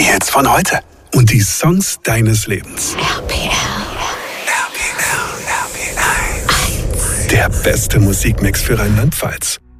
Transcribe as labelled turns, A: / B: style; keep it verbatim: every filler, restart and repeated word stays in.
A: Die Hits von heute. Und die Songs deines Lebens.
B: R P R.
A: R P R, R P R eins. Der beste Musikmix für Rheinland-Pfalz.